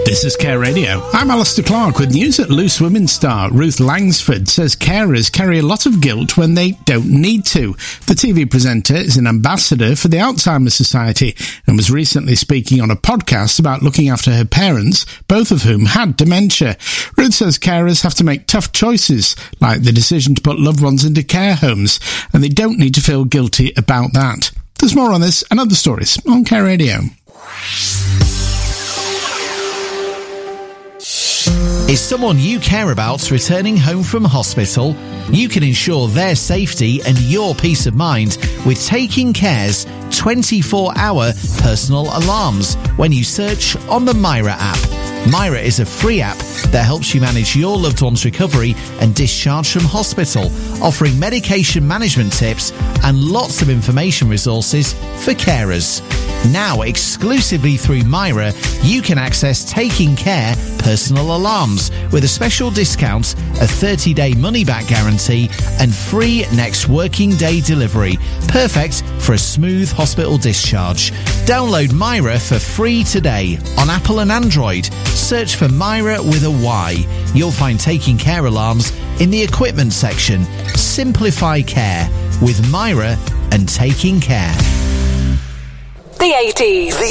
This is Care Radio. I'm Alistair Clark with news at Loose Women star Ruth Langsford says carers carry a lot of guilt when they don't need to. The TV presenter is an ambassador for the Alzheimer's Society and was recently speaking on a podcast about looking after her parents, both of whom had dementia. Ruth says carers have to make tough choices, like the decision to put loved ones into care homes, and they don't need to feel guilty about that. There's more on this and other stories on Care Radio. Is someone you care about returning home from hospital? You can ensure their safety and your peace of mind with Taking Care's 24-hour personal alarms when you search on the Myra app. Myra is a free app that helps you manage your loved one's recovery and discharge from hospital, offering medication management tips and lots of information resources for carers. Now, exclusively through Myra, you can access Taking Care personal alarms with a special discount, a 30-day money-back guarantee and free next working day delivery. Perfect for a smooth hospital discharge. Download Myra for free today on Apple and Android. Search for Myra with a Y. You'll find Taking Care alarms in the equipment section. Simplify care with Myra and Taking Care. The 80s.